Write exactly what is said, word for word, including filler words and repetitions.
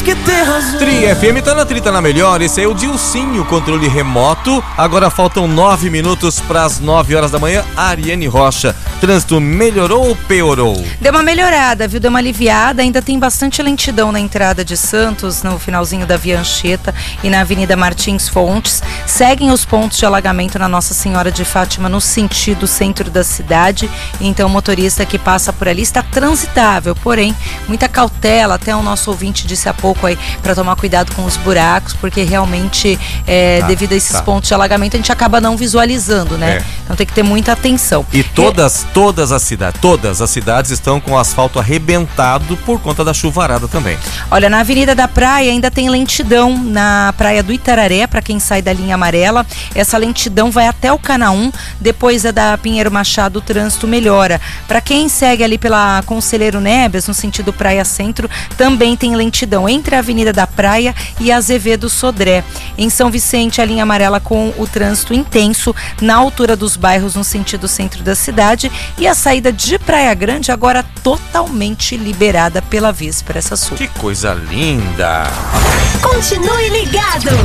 temos que ter razão. Tri F M tá na Tri, tá na melhor. Esse aí é o Dilcinho, controle remoto. Agora faltam nove minutos para as nove horas da manhã. Ariane Rocha, trânsito melhorou ou piorou? Deu uma melhorada, viu? Deu uma aliviada. Ainda tem bastante lentidão na entrada de Santos, no finalzinho da Via Anchieta e na Avenida Martins Fontes. Seguem os pontos de alagamento na Nossa Senhora de Fátima no sentido centro da cidade. Então o motorista que passa por ali está transitável, porém muita cautela. Até o nosso ouvinte disse há pouco aí para tomar cuidado com os buracos, porque realmente é, tá, devido a esses tá. pontos de alagamento a gente acaba não visualizando, né? É. Então tem que ter muita atenção. E todas, é... todas as cidades, todas as cidades estão com o asfalto arrebentado por conta da chuvarada também. Olha, na Avenida da Praia ainda tem lentidão na Praia do Itararé, para quem sai da linha amarela. Essa lentidão vai até o Canaã, depois é da Pinheiro Machado, o trânsito melhora. Para quem segue ali pela Conselheiro Neves, no sentido Praia Centro, também tem lentidão entre a Avenida da Praia e Azevedo Sodré. Em São Vicente, a linha amarela com o trânsito intenso na altura dos bairros no sentido centro da cidade, e a saída de Praia Grande agora totalmente liberada pela Víspera, essa sul. Que coisa linda! Continue ligado!